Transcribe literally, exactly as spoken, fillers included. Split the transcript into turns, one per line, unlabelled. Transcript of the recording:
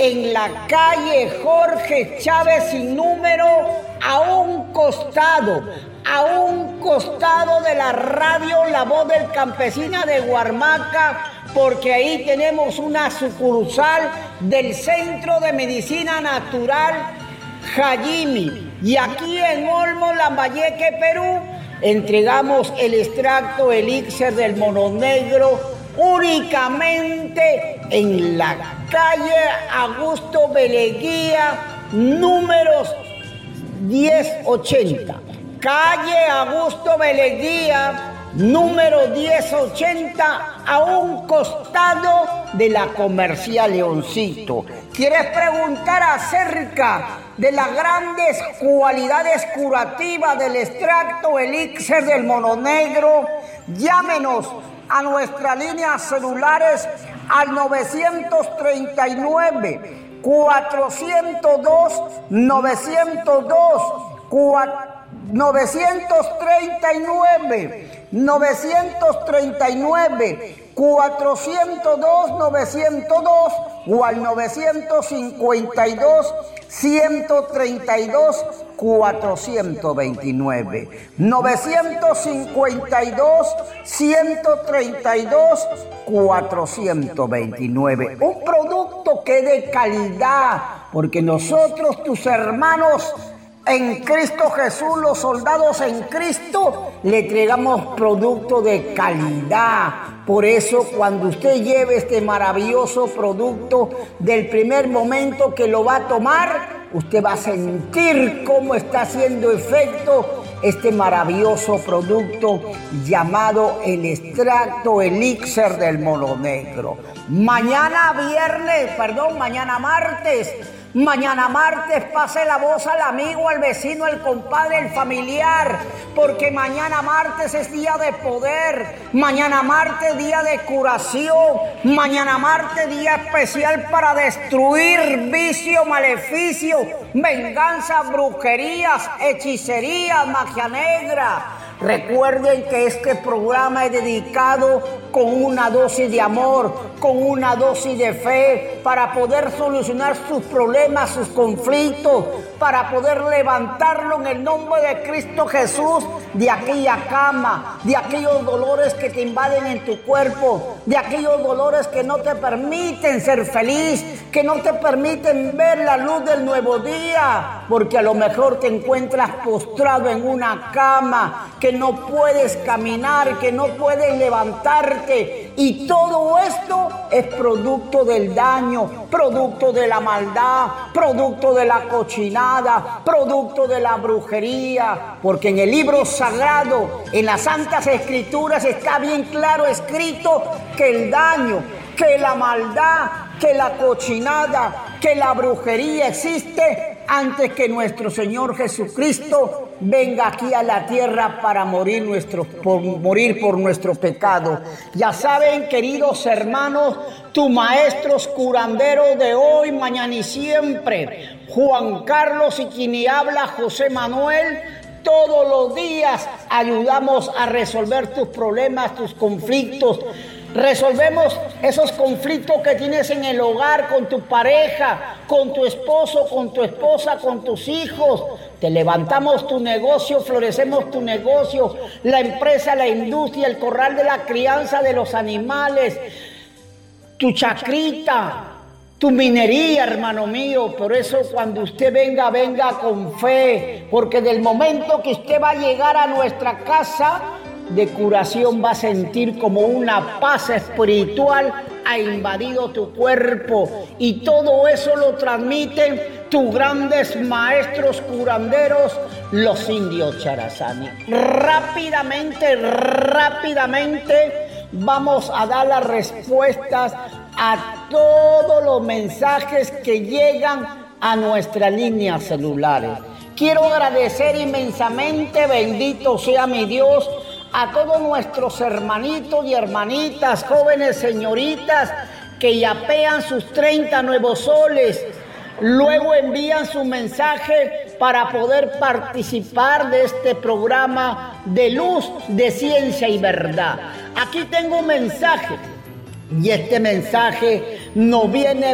en la calle Jorge Chávez sin número, a un costado, a un costado de la radio La Voz del Campesina de Huarmaca, porque ahí tenemos una sucursal del Centro de Medicina Natural Jayimi. Y aquí en Olmo, Lambayeque, Perú, entregamos el extracto elixir del mono negro únicamente en la calle Augusto Beleguía, números diez ochenta. Calle Augusto Beleguía, número diez ochenta, a un costado de la Comercial Leoncito. ¿Quieres preguntar acerca de las grandes cualidades curativas del extracto elixir del mono negro? Llámenos a nuestras líneas celulares al novecientos treinta y nueve, cuatrocientos dos, novecientos dos, novecientos treinta y nueve, novecientos treinta y nueve, cuatrocientos dos, novecientos dos o al novecientos cincuenta y dos, ciento treinta y dos, cuatrocientos veintinueve. novecientos cincuenta y dos, ciento treinta y dos, cuatrocientos veintinueve. Un producto que de calidad, porque nosotros, tus hermanos en Cristo Jesús, los soldados en Cristo, le entregamos producto de calidad. Por eso, cuando usted lleve este maravilloso producto, del primer momento que lo va a tomar, usted va a sentir cómo está haciendo efecto este maravilloso producto llamado el extracto elixir del mono negro. Mañana viernes, perdón, mañana martes, Mañana martes, pase la voz al amigo, al vecino, al compadre, al familiar, porque mañana martes es día de poder, mañana martes día de curación, mañana martes día especial para destruir vicio, maleficio, venganza, brujerías, hechicerías, magia negra. Recuerden que este programa es dedicado con una dosis de amor, con una dosis de fe, para poder solucionar sus problemas, sus conflictos, para poder levantarlo en el nombre de Cristo Jesús de aquella cama, de aquellos dolores que te invaden en tu cuerpo, de aquellos dolores que no te permiten ser feliz, que no te permiten ver la luz del nuevo día, porque a lo mejor te encuentras postrado en una cama, que no puedes caminar, que no puedes levantarte, y todo esto es producto del daño, producto de la maldad, producto de la cochinada, producto de la brujería, porque en el libro sagrado, en las Santas Escrituras, está bien claro escrito que el daño, que la maldad, que la cochinada, que la brujería existe antes que nuestro Señor Jesucristo venga aquí a la tierra para morir, nuestro, por, morir por nuestro pecado. Ya saben, queridos hermanos, tu maestros curanderos de hoy, mañana y siempre, Juan Carlos, y quien habla, José Manuel. Todos los días ayudamos a resolver tus problemas, tus conflictos. Resolvemos esos conflictos que tienes en el hogar, con tu pareja, con tu esposo, con tu esposa, con tus hijos. Te levantamos tu negocio, florecemos tu negocio, la empresa, la industria, el corral de la crianza de los animales, tu chacrita, tu minería, hermano mío. Por eso cuando usted venga, venga con fe, porque del momento que usted va a llegar a nuestra casa de curación, va a sentir como una paz espiritual ha invadido tu cuerpo, y todo eso lo transmiten tus grandes maestros curanderos, los indios Charazani. Rápidamente, rápidamente vamos a dar las respuestas a todos los mensajes que llegan a nuestras líneas celulares. Quiero agradecer inmensamente, bendito sea mi Dios, a todos nuestros hermanitos y hermanitas, jóvenes señoritas, que yapean sus treinta nuevos soles, luego envían su mensaje para poder participar de este programa de luz, de ciencia y verdad. Aquí tengo un mensaje, y este mensaje no viene